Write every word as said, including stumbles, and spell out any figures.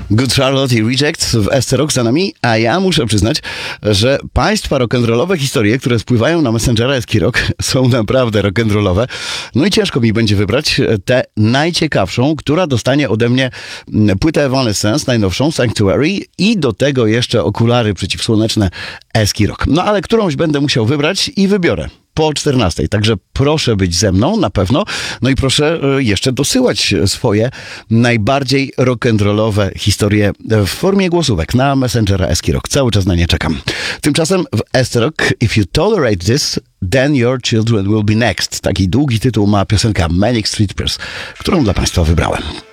Good Charlotte i Reject w Esce Rock za nami, a ja muszę przyznać, że państwa rock'n'rollowe historie, które spływają na Messengera Eski Rock, są naprawdę rock'n'rollowe. No i ciężko mi będzie wybrać tę najciekawszą, która dostanie ode mnie płytę Evanescence, najnowszą, Sanctuary, i do tego jeszcze okulary przeciwsłoneczne Eski Rock. No ale którąś będę musiał wybrać i wybiorę po czternastej. Także proszę być ze mną na pewno. No i proszę jeszcze dosyłać swoje najbardziej rock'n'rollowe historie w formie głosówek na Messengera Eski Rock. Cały czas na nie czekam. Tymczasem w Esce Rock If You Tolerate This, Then Your Children Will Be Next. Taki długi tytuł ma piosenka Manic Street Preachers, którą dla Państwa wybrałem.